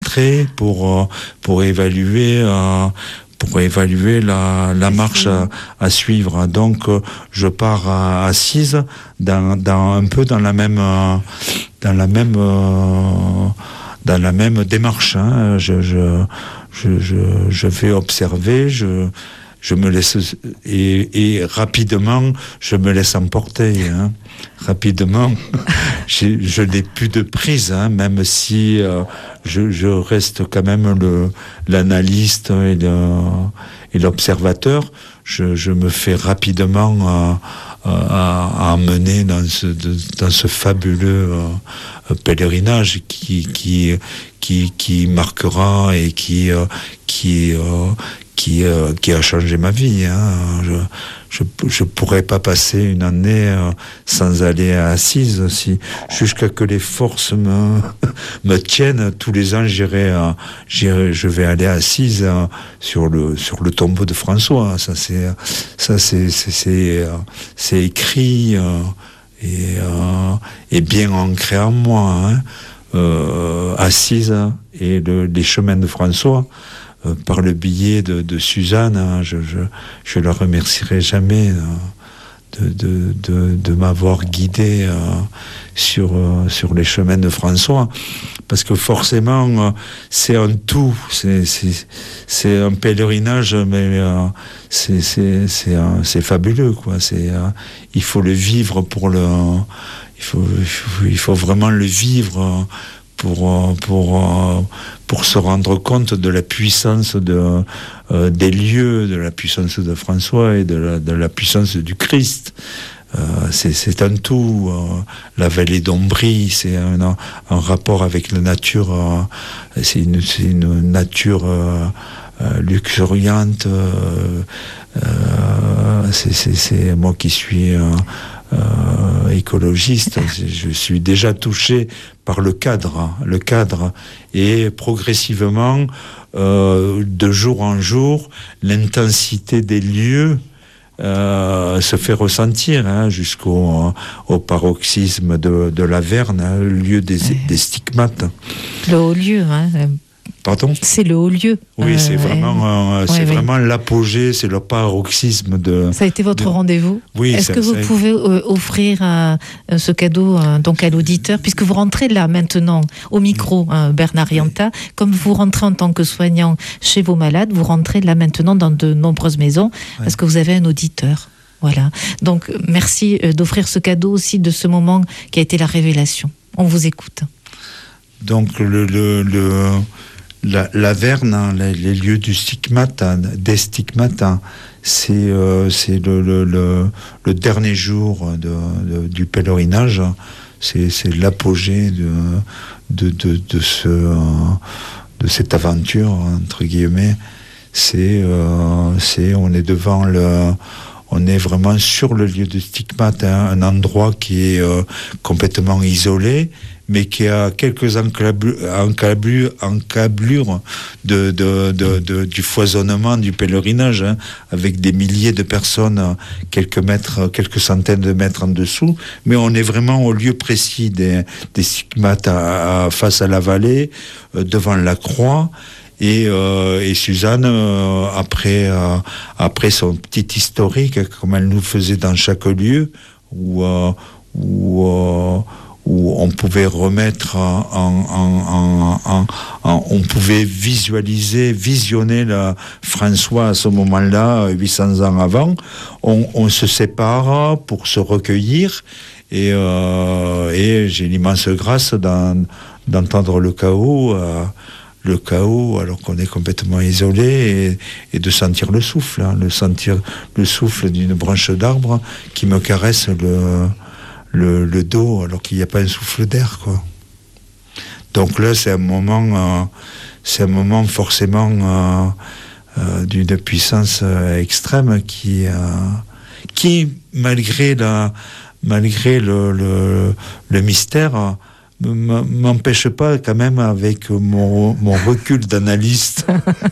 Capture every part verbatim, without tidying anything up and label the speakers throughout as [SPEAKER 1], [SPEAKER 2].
[SPEAKER 1] rentrée pour, pour évaluer... Euh, pour évaluer la, la marche à, à suivre. Donc, euh, je pars à Assise dans, dans, un peu dans la même, euh, dans la même, euh, dans la même démarche. Hein. Je, je, je, je, je vais observer, je, je me laisse, et, et rapidement, je me laisse emporter. Hein. Rapidement, j'ai, je n'ai plus de prise, hein, même si euh, je, je reste quand même le, l'analyste et, le, et l'observateur. Je, je me fais rapidement euh, à, à emmener dans ce, de, dans ce fabuleux euh, pèlerinage qui, qui, qui, qui marquera et qui, euh, qui, euh, qui, euh, qui a changé ma vie. Hein. Je, je je pourrais pas passer une année euh, sans aller à Assise. Si jusqu'à que les forces me me tiennent, tous les ans j'irai, euh, j'irai je vais aller à Assise euh, sur le sur le tombeau de François. Ça c'est ça c'est c'est c'est, euh, c'est écrit euh, et euh, et bien ancré en moi. Hein. Euh, Assise et le, les chemins de François. Euh, par le biais de, de Suzanne, hein, je, je, je la remercierai jamais euh, de, de, de, de m'avoir guidé euh, sur, euh, sur les chemins de François, parce que forcément euh, c'est un tout, c'est, c'est, c'est un pèlerinage, mais euh, c'est, c'est, c'est, euh, c'est fabuleux, quoi. C'est, euh, il faut le vivre pour le, il faut, il faut, il faut vraiment le vivre. Euh, pour pour pour se rendre compte de la puissance de euh, des lieux, de la puissance de François et de la, de la puissance du Christ. Euh, c'est c'est un tout. Euh, la vallée d'Ombrie, c'est un, un rapport avec la nature. Euh, c'est une c'est une nature euh, euh, luxuriante. Euh, euh, c'est c'est c'est moi qui suis euh, Euh, écologiste, je suis déjà touché par le cadre, le cadre, et progressivement, euh, de jour en jour, l'intensité des lieux euh, se fait ressentir, hein, jusqu'au au paroxysme de, de la Verne, hein, le lieu des, ouais. des stigmates.
[SPEAKER 2] Le haut lieu, hein.
[SPEAKER 1] Pardon ?
[SPEAKER 2] C'est le haut lieu.
[SPEAKER 1] Oui, euh, c'est vraiment, euh, c'est
[SPEAKER 2] ouais,
[SPEAKER 1] vraiment
[SPEAKER 2] ouais.
[SPEAKER 1] l'apogée, c'est le paroxysme de.
[SPEAKER 2] Ça a été votre
[SPEAKER 1] de...
[SPEAKER 2] rendez-vous.
[SPEAKER 1] Oui.
[SPEAKER 2] Est-ce
[SPEAKER 1] ça,
[SPEAKER 2] que vous
[SPEAKER 1] ça...
[SPEAKER 2] pouvez euh, offrir euh, ce cadeau euh, donc à l'auditeur, puisque vous rentrez là maintenant au micro, hein, Bernard Yanta, oui. Comme vous rentrez en tant que soignant chez vos malades, vous rentrez là maintenant dans de nombreuses maisons, oui. Parce que vous avez un auditeur. Voilà. Donc merci euh, d'offrir ce cadeau aussi de ce moment qui a été la révélation. On vous écoute.
[SPEAKER 1] Donc le le, le... La, la Verne, hein, les, les lieux du stigmate, hein, des stigmates, hein, c'est, euh, c'est le, le, le, le dernier jour de, de, du pèlerinage. C'est, c'est l'apogée de, de, de, de, ce, euh, de cette aventure, entre guillemets. C'est, euh, c'est, on est devant le... On est vraiment sur le lieu du stigmate, hein, un endroit qui est euh, complètement isolé, mais qui a quelques encablures, encablures, encablures de, de, de, de, du foisonnement du pèlerinage, hein, avec des milliers de personnes, quelques mètres, quelques centaines de mètres en dessous, mais on est vraiment au lieu précis des, des stigmates à, à, face à la vallée, euh, devant la croix. Et, euh, et Suzanne, euh, après, euh, après son petit historique, comme elle nous faisait dans chaque lieu, où, euh, où, euh, où on pouvait remettre en, en, en, en, en, on pouvait visualiser, visionner la François à ce moment-là, huit cents ans avant. On, on se sépare pour se recueillir, et, euh, et j'ai l'immense grâce d'en, d'entendre le chaos. Euh, le chaos alors qu'on est complètement isolé, et, et de sentir le souffle, hein, le sentir le souffle d'une branche d'arbre qui me caresse le, le, le dos alors qu'il n'y a pas un souffle d'air, quoi. Donc là, c'est un moment, euh, c'est un moment forcément euh, euh, d'une puissance euh, extrême qui, euh, qui malgré la, malgré le, le, le mystère, m'empêche pas quand même, avec mon, mon recul d'analyste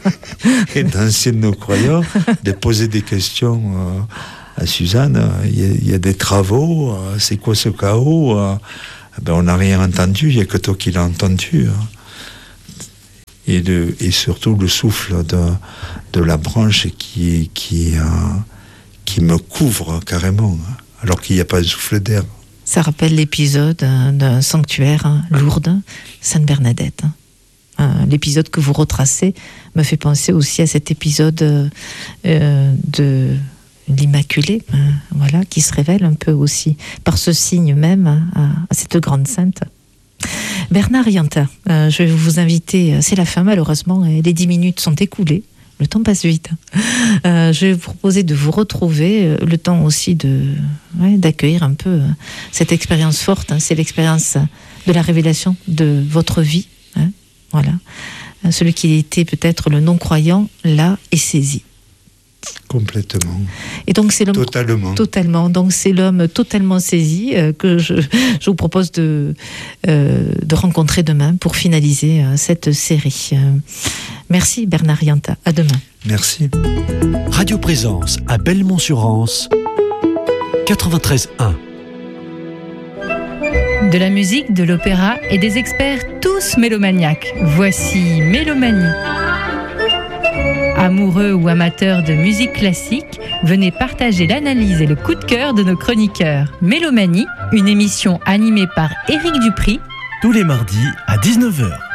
[SPEAKER 1] et d'ancien croyant, de poser des questions euh, à Suzanne. Il y, a, il y a des travaux, euh, c'est quoi ce chaos? euh, ben on n'a rien entendu, il n'y a que toi qui l'as entendu. Hein. et, de, et surtout le souffle de, de la branche qui, qui, euh, qui me couvre carrément, alors qu'il n'y a pas de souffle d'air.
[SPEAKER 2] Ça rappelle l'épisode d'un sanctuaire, hein, Lourdes, Sainte-Bernadette. Hein. L'épisode que vous retracez me fait penser aussi à cet épisode euh, de l'Immaculée, hein, voilà, qui se révèle un peu aussi par ce signe même hein, à, à cette grande sainte. Bernard Yanta, euh, je vais vous inviter, c'est la fin malheureusement, et les dix minutes sont écoulées. Le temps passe vite. Euh, je vais vous proposer de vous retrouver, euh, le temps aussi de ouais, d'accueillir un peu euh, cette expérience forte. Hein, c'est l'expérience de la révélation de votre vie. Hein, voilà. Euh, celui qui était peut-être le non-croyant, là, est saisi.
[SPEAKER 1] Complètement.
[SPEAKER 2] Et donc c'est l'homme
[SPEAKER 1] totalement.
[SPEAKER 2] Totalement. Donc c'est l'homme totalement saisi euh, que je, je vous propose de euh, de rencontrer demain pour finaliser euh, cette série. Euh, merci Bernard Yanta. À demain.
[SPEAKER 1] Merci.
[SPEAKER 3] Radio Présence à Belmont-sur-Anse quatre-vingt-treize un.
[SPEAKER 4] De la musique, de l'opéra et des experts tous mélomaniaques. Voici Mélomanie. Amoureux ou amateurs de musique classique, venez partager l'analyse et le coup de cœur de nos chroniqueurs. Mélomanie, une émission animée par Éric Dupri.
[SPEAKER 3] Tous les mardis à dix-neuf heures.